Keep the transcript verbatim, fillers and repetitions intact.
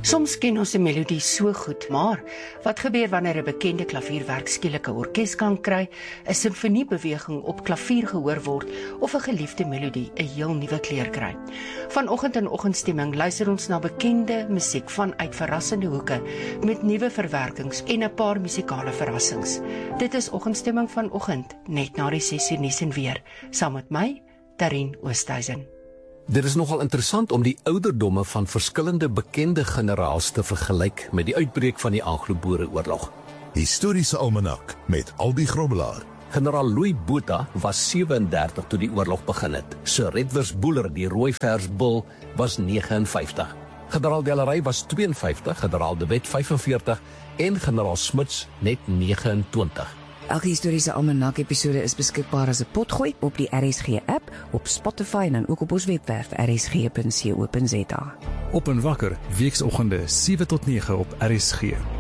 Soms ken ons 'n melodie so goed, maar wat gebeur wanneer 'n bekende klavierwerk skielik 'n orkes kan kry, 'n simfoniebeweging op klavier gehoor word of 'n geliefde melodie 'n heel nuwe kleur kry? Vanoggend in Oggendstemming luister ons na bekende musiek vanuit verrassende hoeke met nuwe verwerkings en 'n paar musikale verrassings. Dit is Oggendstemming vanoggend, net na die ses uur nuus en weer, saam met my, Darien Oosthuizen. Dit is nogal interessant om die ouderdomme van verskillende bekende generaals te vergelyk met die uitbreek van die Anglo-Boereoorlog. Historiese almanak met Albie Grobbelaar. Generaal Louis Botha was sewe en dertig toe die oorlog begin het. Sir Edward Bulwer, die Rooiversbul, was nege en vyftig. Generaal Delarey was twee en vyftig, generaal De Wet vyf en veertig en generaal Smuts net nege en twintig. Elke historiese almanak episode is beskikbaar as 'n potgooi op die R S G app, op Spotify en dan ook op ons webwerf r s g punt co punt za. Op en wakker, weeksoggende sewe tot nege op R S G.